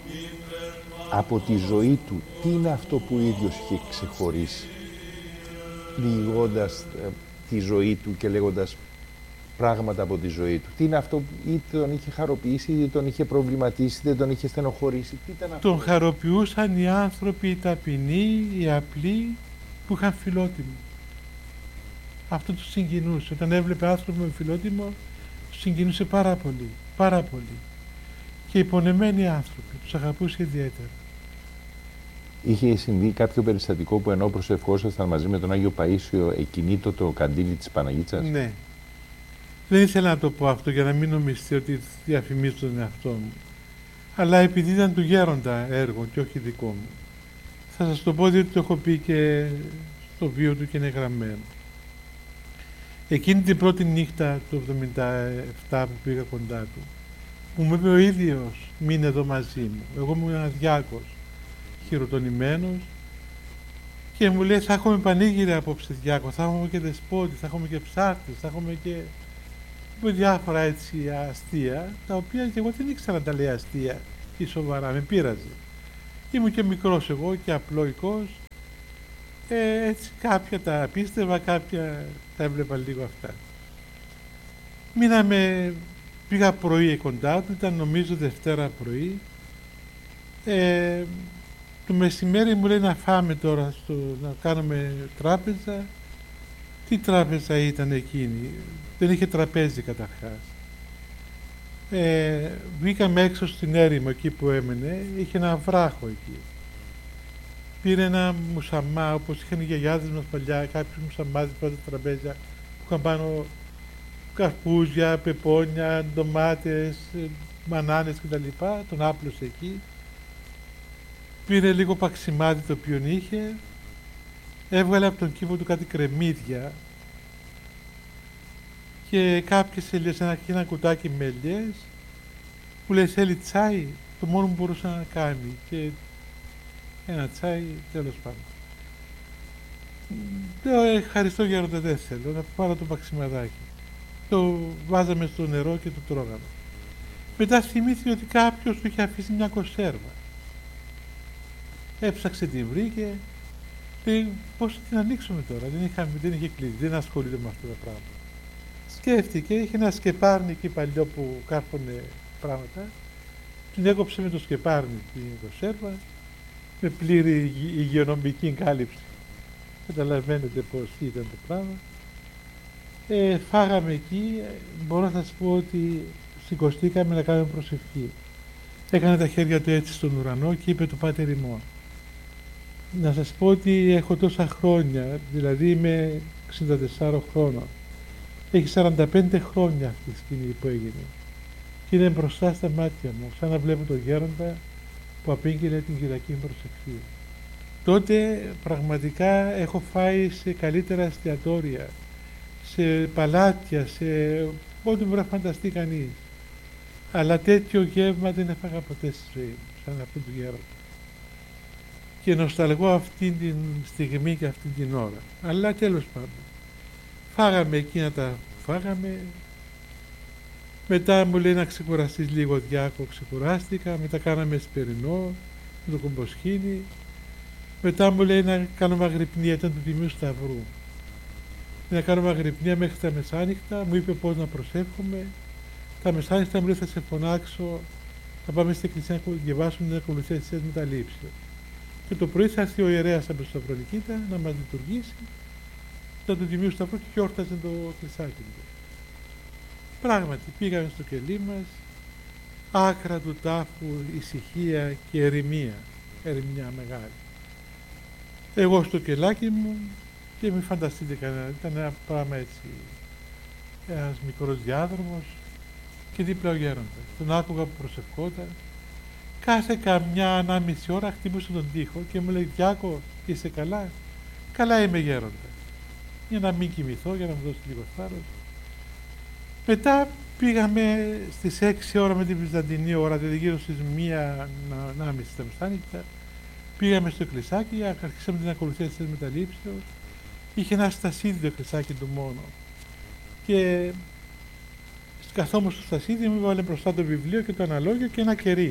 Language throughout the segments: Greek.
από τη ζωή του, τι είναι αυτό που ο ίδιος είχε ξεχωρίσει, διηγώντας τη ζωή του και λέγοντας πράγματα από τη ζωή του. Τι είναι αυτό που είτε τον είχε χαροποιήσει, είτε τον είχε προβληματίσει, είτε τον είχε στενοχωρήσει. Τι ήταν αυτό? Τον χαροποιούσαν οι άνθρωποι, οι ταπεινοί, οι απλοί, που είχαν φιλότιμο. Αυτό τους συγκινούσε. Όταν έβλεπε άνθρωπο με φιλότιμο, τους συγκινούσε πάρα πολύ. Πάρα πολύ. Και οι πονεμένοι άνθρωποι, τους αγαπούσε ιδιαίτερα. Είχε συμβεί κάποιο περιστατικό που ενώ προσευχόσασταν μαζί με τον Άγιο Παΐσιο εκκινήτω το καντήλι της Παναγίτσας? Ναι. Δεν ήθελα να το πω αυτό για να μην νομιστεί ότι διαφημίζω τον εαυτό μου. Αλλά επειδή ήταν του γέροντα έργο και όχι δικό μου, θα σας το πω διότι το έχω πει και στο βίο του και είναι γραμμένο. Εκείνη την πρώτη νύχτα του 1977 που πήγα κοντά του, που μου είπε ο ίδιος μείνε εδώ μαζί μου. Εγώ ήμουν ένας διάκος, χειροτονημένος, και μου λέει θα έχουμε πανήγυρια απόψε διάκο, θα έχουμε και δεσπότη, θα έχουμε και ψάρτες, θα έχουμε και διάφορα έτσι αστεία, τα οποία και εγώ δεν ήξερα να τα λέει αστεία ή σοβαρά, με πείραζε. Ήμουν και μικρός εγώ και απλοϊκός, έτσι κάποια τα πίστευα, κάποια τα έβλεπα λίγο αυτά. Πήγα πρωί κοντά του, ήταν νομίζω Δευτέρα πρωί. Το μεσημέρι μου λέει να φάμε τώρα, να κάνουμε τράπεζα. Τι τράπεζα ήταν εκείνη? Δεν είχε τραπέζι καταρχάς. Βγήκαμε έξω στην έρημο εκεί που έμενε, είχε ένα βράχο εκεί. Πήρε ένα μουσαμά, όπως είχαν οι γιαγιάδες μας παλιά, κάποιους μουσαμάδες πρώτα τραπέζια που είχαν πάνω καρπούζια, πεπόνια, ντομάτες, μανάνες κτλ. Τον άπλωσε εκεί. Πήρε λίγο παξιμάδι το οποίο είχε, έβγαλε από τον κύβο του κάτι κρεμμύδια και κάποιες ελιές, ένα κουτάκι με ελιές, που λέει θέλει τσάι, το μόνο που μπορούσε να κάνει, και ένα τσάι, τέλος πάντων. Λέω ευχαριστώ γέροντα, δεν θέλω, να πάρω το παξιμαδάκι. Το βάζαμε στο νερό και το τρώγαμε. Μετά θυμήθηκε ότι κάποιος του είχε αφήσει μια κονσέρβα. Έψαξε, την βρήκε, λέει πώς θα την ανοίξουμε τώρα, δεν είχε κλείσει, δεν ασχολείται με αυτά τα πράγματα. Σκέφτηκε, είχε ένα σκεπάρνι εκεί παλιό που κάρφωνε πράγματα, την έκοψε με το σκεπάρνι την κονσέρβα, με πλήρη υγειονομική κάλυψη. Καταλαβαίνετε πώς ήταν το πράγμα. Φάγαμε εκεί, μπορώ να σας πω ότι σηκωστήκαμε να κάνουμε προσευχή. Έκανε τα χέρια του έτσι στον ουρανό και είπε το Πάτερ ημών. Να σας πω ότι έχω τόσα χρόνια, δηλαδή είμαι 64 χρόνων. Έχει 45 χρόνια αυτή τη σκηνή που έγινε. Και είναι μπροστά στα μάτια μου, σαν να βλέπω τον γέροντα που απήγγειλε την Κυριακή προσευχή. Τότε πραγματικά έχω φάει σε καλύτερα εστιατόρια, σε παλάτια, σε ό,τι μπορεί να φανταστεί κανείς. Αλλά τέτοιο γεύμα δεν έφαγα ποτέ στη ζωή μου, σαν αυτό του γέροντα. Και νοσταλγώ αυτή τη στιγμή και αυτή την ώρα. Αλλά τέλος πάντων, φάγαμε εκείνα τα φάγαμε. Μετά μου λέει να ξεκουραστείς λίγο διάκο, ξεκουράστηκα. Μετά κάναμε σπερινό με το κομποσχήνι. Μετά μου λέει να κάνουμε αγρυπνία, ήταν του Τιμίου Σταυρού. Να κάνουμε αγρυπνία μέχρι τα μεσάνυχτα, μου είπε πώς να προσεύχομαι. Τα μεσάνυχτα μου λέει θα σε φωνάξω, θα πάμε στην εκκλησία να διαβάσουμε την ακολουθία της μεταλήψεως. Και το πρωί θα έρθει ο ιερέας από το Σταυρονικήτα να μας λειτουργήσει. Ήταν του Τιμίου Σταυρού και γιόρταζε το κλεισάκι του. Πράγματι πήγαμε στο κελί μας, άκρα του τάφου, ησυχία και ερημία, ερημιά μεγάλη. Εγώ στο κελάκι μου και μην φανταστείτε κανένα, ήταν ένα πράγμα έτσι, ένας μικρός διάδρομος και δίπλα ο γέροντας. Τον άκουγα που προσευχόταν. Κάθε καμιά ανάμιση ώρα χτύπησε τον τοίχο και μου λέει «Διάκο, είσαι καλά?» «Καλά είμαι γέροντα». Για να μην κοιμηθώ, για να μου δώσει λίγο θάρρος. Μετά πήγαμε στις 6 ώρα με την Βυζαντινή ώρα, δηλαδή γύρω στις 1:30 τα μεσάνυχτα. Πήγαμε στο εκκλησάκι, αρχίσαμε την ακολουθία της μεταλήψεως. Είχε ένα στασίδι το εκκλησάκι του μόνο. Και καθόμουν στο στασίδι μου έβαλε μπροστά το βιβλίο και το αναλόγιο και ένα κερί.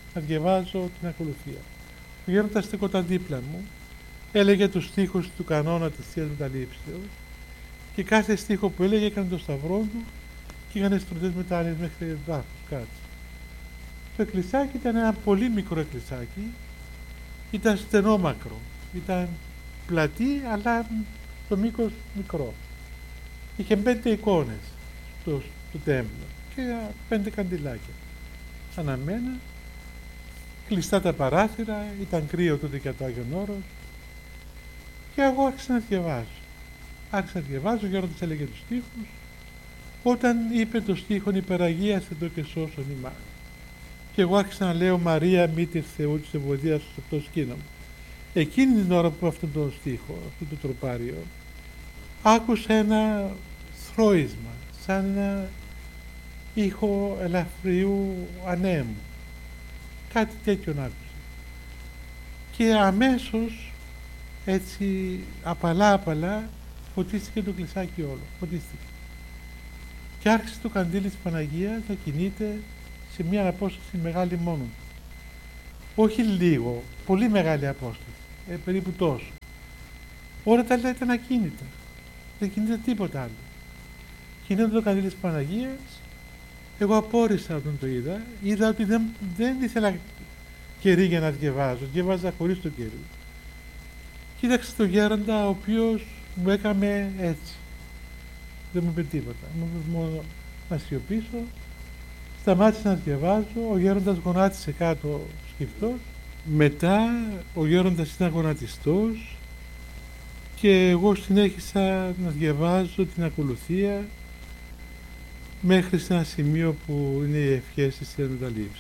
να διαβάζω την ακολουθία. Ο γέροντας στεκόταν δίπλα μου, έλεγε τους στίχους του κανόνα της Θείας Μεταλήψεως και κάθε στίχο που έλεγε έκανε το σταυρό του και είχαν στρωτές μετάλλιες μέχρι βάθος κάτω. Το εκκλησάκι ήταν ένα πολύ μικρό εκκλησάκι, ήταν στενόμακρο, ήταν πλατή αλλά το μήκος μικρό. Είχε 5 εικόνες στο τέμπλο και 5 καντιλάκια αναμένα, κλειστά τα παράθυρα, ήταν κρύο τότε και το Άγιον Όρος και εγώ άρχισα να διαβάζω. Ο γέροντας έλεγε τους στίχους. Όταν είπε το στίχον «Υπεραγίασε το και σώσον ημάς», και εγώ άρχισα να λέω «Μαρία μήτηρ Θεού της ευωδίας σου αυτό σκήνο μου». Εκείνη την ώρα που αυτόν τον στίχο, αυτό το τροπάριο, άκουσα ένα θρώισμα, σαν ένα ήχο ελαφριού ανέμου. Κάτι τέτοιον άκουσα. Και αμέσως, έτσι απαλά, φωτίστηκε το κλεισάκι όλο. Φωτίστηκε. Και άρχισε το καντήλι της Παναγίας να κινείται σε μια απόσταση μεγάλη μόνο. Όχι λίγο, πολύ μεγάλη απόσταση. Περίπου τόσο. Όλα τα άλλα ήταν ακίνητα. Δεν κινείται τίποτα άλλο. Κινείται το καντήλι της Παναγίας. Εγώ απόρρισα όταν το είδα. Είδα ότι δεν ήθελα κερί για να διαβάζω. Διαβάζα χωρίς το κερί. Κοίταξε τον γέροντα, ο οποίος μου έκαμε έτσι. Δεν μου είπε τίποτα. Μόνο να σιωπήσω. Σταμάτησα να διαβάζω. Ο γέροντας γονάτισε κάτω σκυφτός. Μετά ο γέροντας ήταν γονατιστός και εγώ συνέχισα να διαβάζω την ακολουθία μέχρι σε ένα σημείο που είναι οι ευχές της Θείας Μεταλήψεως.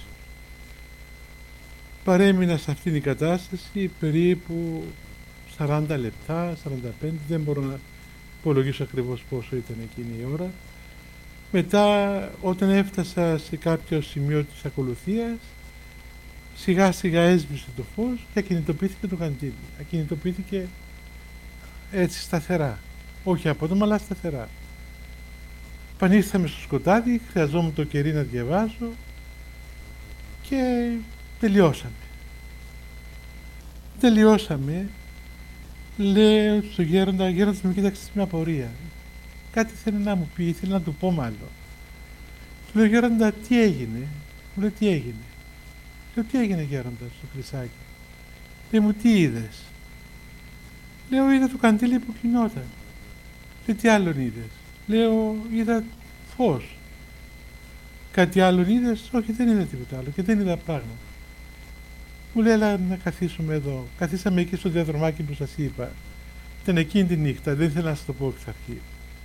Παρέμεινα σε αυτήν την κατάσταση περίπου 40 λεπτά, 45, δεν μπορώ να υπολογίσω ακριβώς πόσο ήταν εκείνη η ώρα. Μετά, όταν έφτασα σε κάποιο σημείο της ακολουθίας, σιγά σιγά έσβησε το φως και ακινητοποιήθηκε το καντήλι. Ακινητοποιήθηκε έτσι σταθερά. Όχι απότομα, αλλά σταθερά. Πανήρθαμε στο σκοτάδι, χρειαζόμουν το κερί να διαβάζω και τελειώσαμε. Λέω στον γέροντα, ο γέροντας με κοίταξε με απορία. Κάτι θέλει να μου πει, ήθελε να του πω μάλλον. Του λέω, γέροντα, τι έγινε? Μου λέει, τι έγινε? Λέω, τι έγινε γέροντα στο κλεισάκι? Λέει μου, τι είδες? Λέω, είδα το καντήλι που κινόταν. Λέει, τι άλλον είδες? Λέω, είδα φως. Κάτι άλλον είδες? Όχι, δεν είδα τίποτα άλλο και δεν είδα πράγμα. Μου λέει, έλα να καθίσουμε εδώ. Καθίσαμε εκεί στο διαδρομάκι που σας είπα. Ήταν εκείνη τη νύχτα, δεν ήθελα να σας το πω εξ αρχή.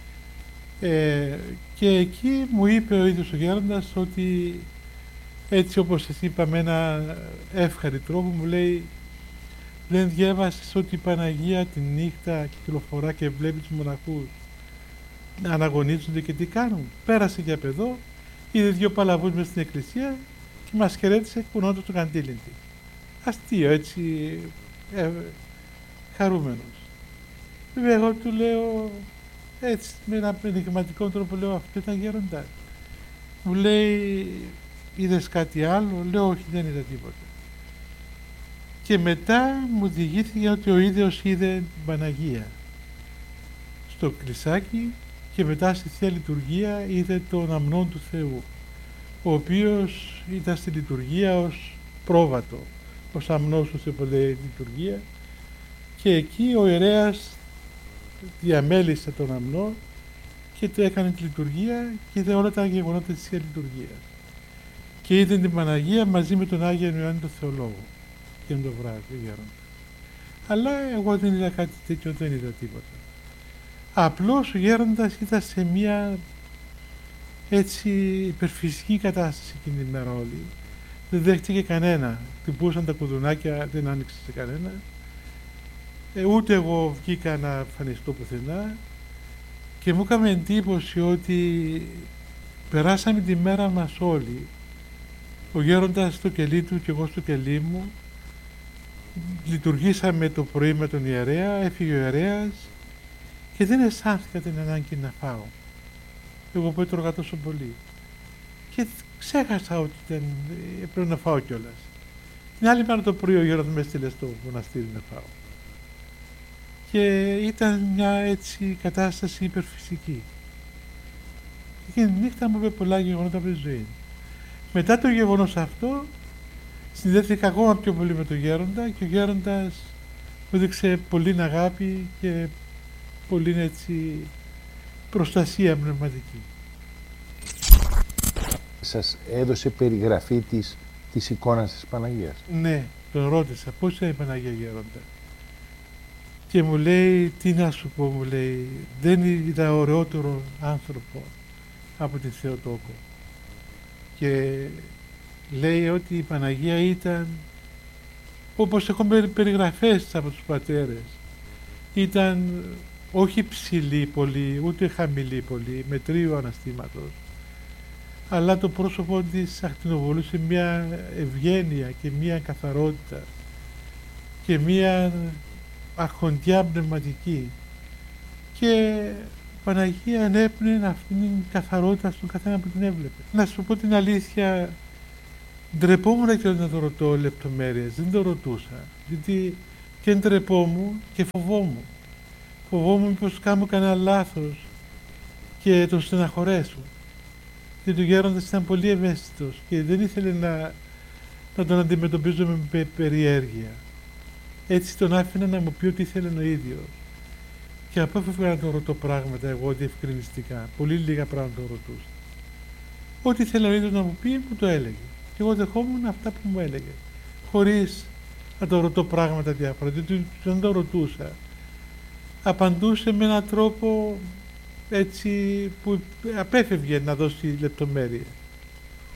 Και εκεί μου είπε ο ίδιος ο γέροντας ότι έτσι όπως σας είπα με ένα εύχαρη τρόπο, μου λέει, δεν διέβασες ότι η Παναγία τη νύχτα κυκλοφορά και βλέπει τους μοναχούς να αναγωνίζονται και τι κάνουν? Πέρασε και από εδώ, είδε 2 παλαβούς μες στην εκκλησία και μας χαιρέτησε κουνώντας το καντήλι της. Αστείο, έτσι, χαρούμενος. Βέβαια εγώ του λέω, έτσι με ένα ενηγματικό τρόπο, λέω, αυτό ήταν γέροντα? Μου λέει, είδες κάτι άλλο? Λέω, όχι, δεν είδα τίποτα. Και μετά μου διηγήθηκε ότι ο ίδιος είδε την Παναγία στο κλεισάκι και μετά στη Θεία Λειτουργία είδε τον αμνόν του Θεού, ο οποίος ήταν στη λειτουργία ως πρόβατο, ως αμνός του σε πολλή λειτουργία, και εκεί ο ιερέας διαμέλισε τον αμνό και του έκανε τη λειτουργία και είδε όλα τα γεγονότα της Θείας Λειτουργίας και είδε την Παναγία μαζί με τον Άγιο Ιωάννη τον Θεολόγο και το βράδυ γέροντα. Αλλά εγώ δεν είδα κάτι τέτοιο, δεν είδα τίποτα. Απλώς ο γέροντας ήταν σε μια έτσι υπερφυσική κατάσταση εκείνη την ημέρα όλη. Δεν δέχτηκε κανένα. Χτυπούσαν τα κουδουνάκια, δεν άνοιξε σε κανένα. Ούτε εγώ βγήκα να εμφανιστώ πουθενά και μου έκανε εντύπωση ότι περάσαμε τη μέρα μας όλοι. Ο γέροντας στο κελί του και εγώ στο κελί μου. Λειτουργήσαμε το πρωί με τον ιερέα, έφυγε ο ιερέας και δεν αισθάνθηκα την ανάγκη να φάω. Εγώ που έτρωγα τόσο πολύ. Και ξέχασα ότι πρέπει να φάω κιόλας. Την άλλη μέρα το πρωί ο γέροντας με έστειλε στο μοναστήρι να φάω. Και ήταν μια έτσι κατάσταση υπερφυσική. Εκείνη τη νύχτα μου είπε πολλά γεγονότα από τη ζωή. Μετά το γεγονός αυτό, συνδέθηκα ακόμα πιο πολύ με τον γέροντα και ο γέροντας μου έδειξε πολύ αγάπη και πολύ έτσι προστασία πνευματική. Σας έδωσε περιγραφή της εικόνας της Παναγίας? Ναι, τον ρώτησα πώς είναι η Παναγία Γέροντα. Και μου λέει, τι να σου πω, μου λέει, δεν είδα ωραιότερο άνθρωπο από τη Θεοτόκο. Και λέει ότι η Παναγία ήταν όπως έχουμε περιγραφές από τους πατέρες. Ήταν όχι ψηλή πολύ, ούτε χαμηλή πολύ, μετρίου αναστήματος, αλλά το πρόσωπο της ακτινοβολούσε μια ευγένεια και μια καθαρότητα και μια αρχοντιά πνευματική, και η Παναγία ανέπνεε αυτήν την καθαρότητα στον καθένα που την έβλεπε. Να σου πω την αλήθεια, ντρεπόμουν και να το ρωτώ λεπτομέρειες, δεν το ρωτούσα, γιατί και ντρεπόμουν και φοβόμουν. Φοβόμουν πως κάνω κανένα λάθος και τον στεναχωρέσω. Γιατί ο γέροντας ήταν πολύ ευαίσθητος και δεν ήθελε να τον αντιμετωπίζω με περιέργεια. Έτσι τον άφηνα να μου πει ό,τι ήθελε ο ίδιος. Και απέφευγα να τον ρωτώ πράγματα εγώ διευκρινιστικά. Πολύ λίγα πράγματα τον ρωτούσα. Ό,τι ήθελε ο ίδιος να μου πει, μου το έλεγε. Και εγώ δεχόμουν αυτά που μου έλεγε. Χωρίς να τον ρωτώ πράγματα διάφορα. Γιατί δεν τον ρωτούσα. Απαντούσε με έναν τρόπο έτσι που απέφευγε να δώσει λεπτομέρειες.